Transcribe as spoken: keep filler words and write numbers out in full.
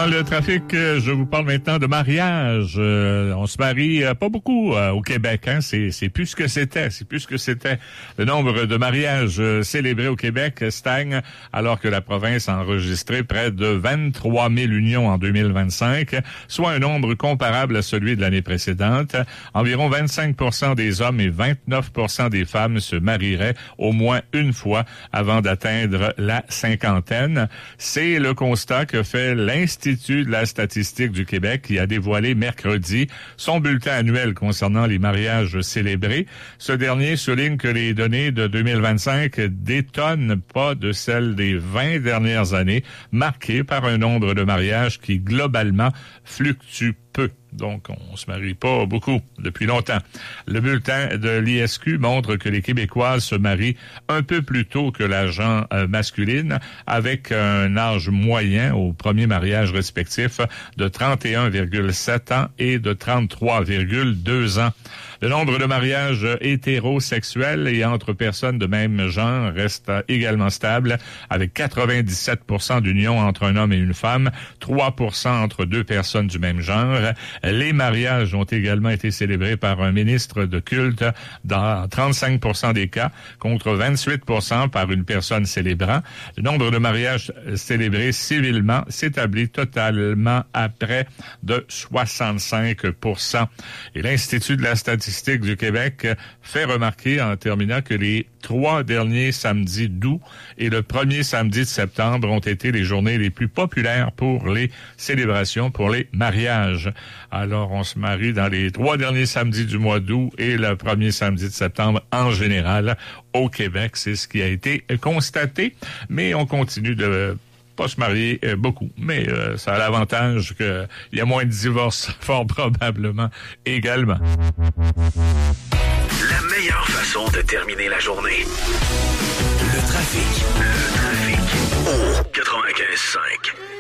dans le trafic, je vous parle maintenant de mariage. Euh, on se marie euh, pas beaucoup euh, au Québec, hein. C'est, c'est plus ce que c'était, c'est plus ce que c'était. Le nombre de mariages euh, célébrés au Québec stagne, alors que la province a enregistré près de vingt-trois mille unions en deux mille vingt-cinq, soit un nombre comparable à celui de l'année précédente. Environ vingt-cinq pour cent des hommes et vingt-neuf pour cent des femmes se marieraient au moins une fois avant d'atteindre la cinquantaine. C'est le constat que fait l'Institut de la statistique du Québec qui a dévoilé mercredi son bulletin annuel concernant les mariages célébrés. Ce dernier souligne que les données de deux mille vingt-cinq détonnent pas de celles des vingt dernières années, marquées par un nombre de mariages qui globalement fluctue peu. Donc, on se marie pas beaucoup depuis longtemps. Le bulletin de l'I S Q montre que les Québécoises se marient un peu plus tôt que la gent euh, masculine, avec un âge moyen au premier mariage respectif de trente et un virgule sept ans et de trente-trois virgule deux ans. Le nombre de mariages hétérosexuels et entre personnes de même genre reste également stable, avec quatre-vingt-dix-sept pour cent d'unions entre un homme et une femme, trois pour cent entre deux personnes du même genre. Les mariages ont également été célébrés par un ministre de culte dans trente-cinq pour cent des cas, contre vingt-huit pour cent par une personne célébrant. Le nombre de mariages célébrés civilement s'établit totalement à près de soixante-cinq pour cent. Et l'Institut de la statistique du Québec fait remarquer en terminant que les trois derniers samedis d'août et le premier samedi de septembre ont été les journées les plus populaires pour les célébrations, pour les mariages. Alors, on se marie dans les trois derniers samedis du mois d'août et le premier samedi de septembre en général au Québec. C'est ce qui a été constaté, mais on continue de pas se marier euh, beaucoup, mais euh, ça a l'avantage qu'il y a moins de divorces, fort probablement, également. La meilleure façon de terminer la journée. Le trafic. Le trafic. Au quatre-vingt-quinze cinq.